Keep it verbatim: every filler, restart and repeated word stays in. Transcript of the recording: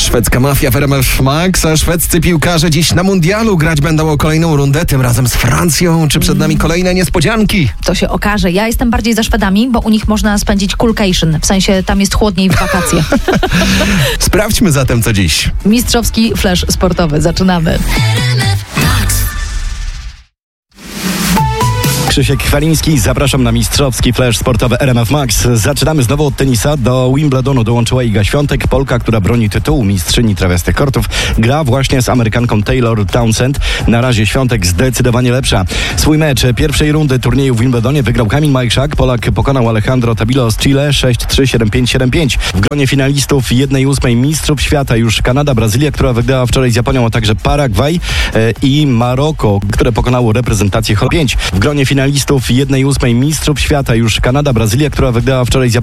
Szwedzka mafia w R M F Max, a szwedzcy piłkarze dziś na mundialu grać będą o kolejną rundę, tym razem z Francją. Czy przed nami kolejne niespodzianki? To się okaże. Ja jestem bardziej za Szwedami, bo u nich można spędzić coolcation. W sensie tam jest chłodniej w wakacje. Sprawdźmy zatem, co dziś. Mistrzowski flash sportowy. Zaczynamy. Krzysiek Chwaliński, zapraszam na mistrzowski flash sportowy R M F Max. Zaczynamy znowu od tenisa. Do Wimbledonu dołączyła Iga Świątek, Polka, która broni tytułu mistrzyni trawiastych kortów. Gra właśnie z Amerykanką Taylor Townsend. Na razie Świątek zdecydowanie lepsza. Swój mecz pierwszej rundy turnieju w Wimbledonie wygrał Kamil Majchrzak. Polak pokonał Alejandro Tabilo z Chile sześć trzy, siedem pięć, siedem pięć. W gronie finalistów jednej ósmej mistrzów świata już Kanada, Brazylia, która wygrała wczoraj z Japonią, a także Paragwaj e, i Maroko, które pokonało reprezentację Chorwacji. W gronie finalistów jednej ósmej mistrzów świata już Kanada, Brazylia, która wygrała wczoraj z Japonią.